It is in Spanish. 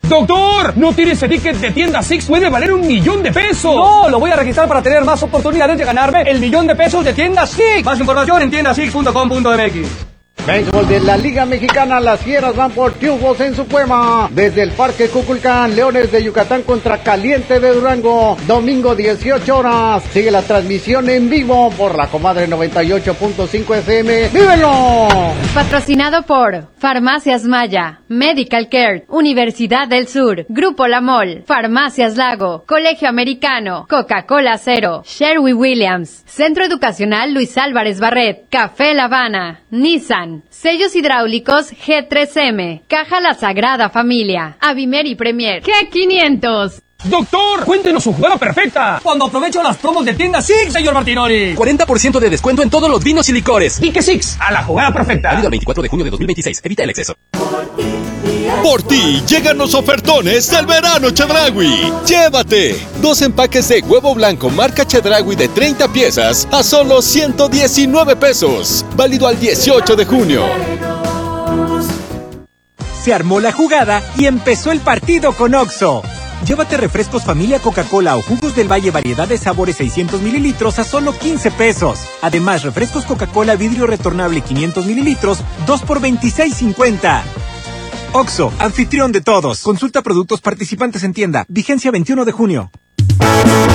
¡Doctor! ¿No tienes ese ticket de tienda Six? ¡Puede valer $1,000,000! No, lo voy a registrar para tener más oportunidades de ganarme el $1,000,000 de tienda Six. Más información en tiendasix.com.mx. Béisbol de la Liga Mexicana, las Fieras van por triunfos en su cueva. Desde el Parque Cuculcán, Leones de Yucatán contra Caliente de Durango, domingo 18 horas. Sigue la transmisión en vivo por la Comadre 98.5 FM. ¡Vívelo! Patrocinado por Farmacias Maya, Medical Care, Universidad del Sur, Grupo La Mol, Farmacias Lago, Colegio Americano, Coca-Cola Cero, Sherwin-Williams, Centro Educacional Luis Álvarez Barret, Café La Habana, Nissan, Sellos hidráulicos G3M, Caja La Sagrada Familia, Avimer y Premier, G500. ¡Doctor! ¡Cuéntenos su jugada perfecta! Cuando aprovecho las promos de tienda Six, señor Martinoli. 40% de descuento en todos los vinos y licores. Pique Six, a la jugada perfecta. Válido el 24 de junio de 2026. Evita el exceso. Por ti llegan los ofertones del verano Chedraui. Llévate 2 empaques de huevo blanco marca Chedraui de 30 piezas a solo 119 pesos. Válido al 18 de junio. Se armó la jugada y empezó el partido con Oxxo. Llévate refrescos familia Coca-Cola o jugos del Valle variedad de sabores 600 mililitros a solo 15 pesos. Además, refrescos Coca-Cola vidrio retornable 500 mililitros, 2 por 26.50. Oxxo, anfitrión de todos. Consulta productos participantes en tienda. Vigencia 21 de junio.